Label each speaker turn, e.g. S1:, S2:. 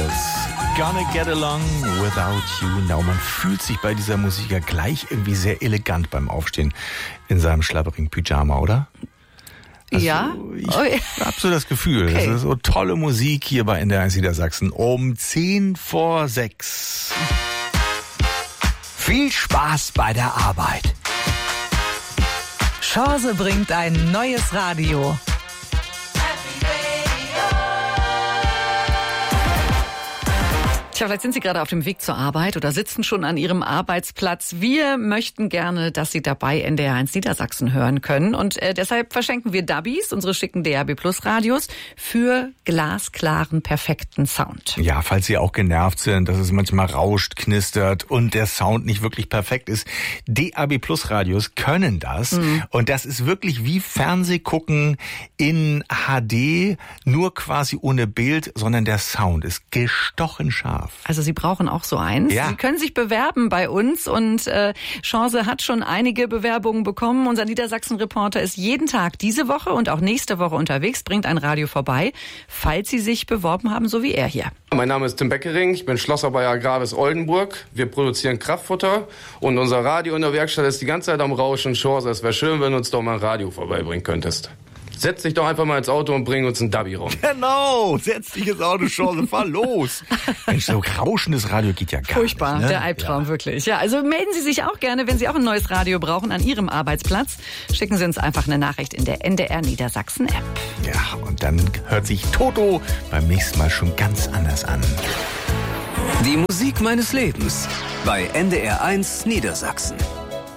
S1: Gonna Get Along Without You. Na, man fühlt sich bei dieser Musik ja gleich irgendwie sehr elegant beim Aufstehen in seinem schlabberigen Pyjama, oder? Also,
S2: ja?
S1: Ich habe so das Gefühl,
S2: Okay.
S1: das ist so tolle Musik hier bei NDR 1 Niedersachsen um 5:10.
S3: Viel Spaß bei der Arbeit.
S4: Chance bringt ein neues Radio.
S2: Tja, vielleicht sind Sie gerade auf dem Weg zur Arbeit oder sitzen schon an Ihrem Arbeitsplatz. Wir möchten gerne, dass Sie dabei NDR 1 Niedersachsen hören können. Und deshalb verschenken wir Dubbies, unsere schicken DAB Plus Radios, für glasklaren, perfekten Sound.
S1: Ja, falls Sie auch genervt sind, dass es manchmal rauscht, knistert und der Sound nicht wirklich perfekt ist. DAB Plus Radios können das. Und das ist wirklich wie Fernsehgucken in HD, nur quasi ohne Bild, sondern der Sound ist gestochen scharf.
S2: Also Sie brauchen auch so eins.
S1: Ja.
S2: Sie können sich bewerben bei uns und Chance hat schon einige Bewerbungen bekommen. Unser Niedersachsen-Reporter ist jeden Tag diese Woche und auch nächste Woche unterwegs, bringt ein Radio vorbei, falls Sie sich beworben haben, so wie er hier.
S5: Mein Name ist Tim Beckering, ich bin Schlosser bei Agravis Oldenburg. Wir produzieren Kraftfutter und unser Radio in der Werkstatt ist die ganze Zeit am Rauschen. Chance, es wäre schön, wenn du uns doch mal ein Radio vorbeibringen könntest. Setz dich doch einfach mal ins Auto und bring uns ein Dubby rum.
S1: Genau, setz dich ins Auto, Chance, fahr los. Mensch, so rauschendes Radio geht ja gar
S2: Furchtbar,
S1: nicht. Ne?
S2: der Albtraum, wirklich. Ja, also melden Sie sich auch gerne, wenn Sie auch ein neues Radio brauchen, an Ihrem Arbeitsplatz. Schicken Sie uns einfach eine Nachricht in der NDR Niedersachsen App.
S1: Ja, und dann hört sich Toto beim nächsten Mal schon ganz anders an.
S3: Die Musik meines Lebens bei NDR 1 Niedersachsen.